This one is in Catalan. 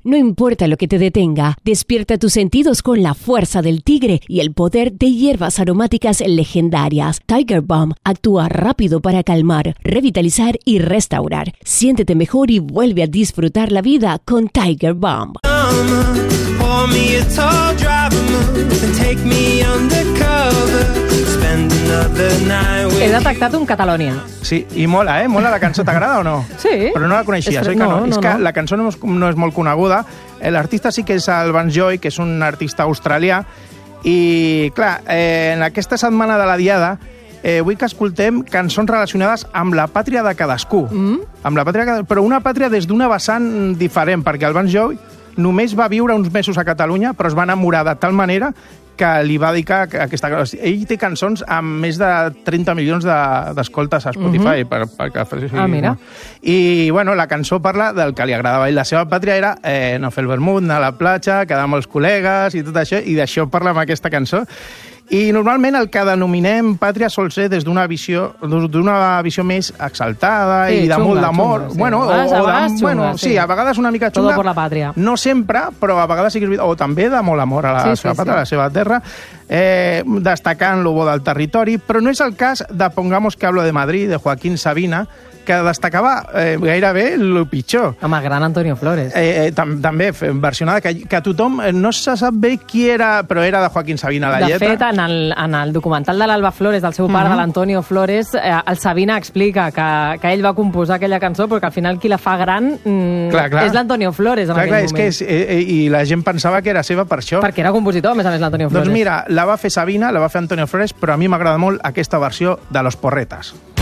No importa lo que te detenga, despierta tus sentidos con la fuerza del tigre y el poder de hierbas aromáticas legendarias. Tiger Balm actúa rápido para calmar, revitalizar y restaurar. Siéntete mejor y vuelve a disfrutar la vida con Tiger Balm. He detectat un Catalonia. Sí, i mola, eh? Mola la cançó, t'agrada o no? Sí. Però no la coneixies, oi que no? És que la cançó no és molt coneguda. L'artista sí que és el Vance Joy, que és un artista australià, i, clar, en aquesta setmana de la Diada vull que escoltem cançons relacionades amb la pàtria de cadascú. Amb la pàtria, però una pàtria des d'una vessant diferent, perquè el Vance Joy només va viure uns mesos a Catalunya, però es va enamorar de tal manera que li va dedicar aquesta... Ell té cançons amb més de 30 milions d'escoltes a Spotify. Mira. I, bueno, la cançó parla del que li agradava. I la seva pàtria era no fer el vermut, anar a la platja, quedar amb els col·legues i tot això, i d'això parla amb aquesta cançó. I normalment el que denominem pàtria sol ser des d'una visió més exaltada i de molt d'amor. Sí. Bueno, a vegades una mica xunga. Todo por la pàtria. No sempre, però a vegades sí que és veritat. O també de molt amor a la seva pàtria, a la seva terra, destacant lo bo del territori, però no és el cas de Pongamos que hablo de Madrid, de Joaquín Sabina, que destacava gairebé el pitjor. Home, gran Antonio Flores. També versionada, que tothom no se sap bé qui era, però era de Joaquín Sabina la lletra. De fet, en el documental de l'Alba Flores, del seu pare, de l'Antonio Flores, el Sabina explica que ell va composar aquella cançó, perquè al final qui la fa gran és l'Antonio Flores en aquell moment. I la gent pensava que era seva per això. Perquè era compositor, a més l'Antonio Flores. Doncs mira, la va fer Sabina, la va fer Antonio Flores, però a mi m'agrada molt aquesta versió de Los Porretas.